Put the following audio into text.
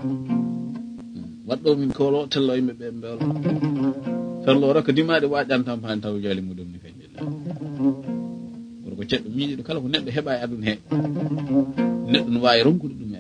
waɗɗo min kolo tello yimɓe ɓe mbewlo ferlo rokka dimaɗe waƴan tan fani taw jaali muɗum ni kañ ko ceɗɗo miijiɗo kala ko neɗɗo heɓa e aduna he neɗɗo no wawi ronkude ɗum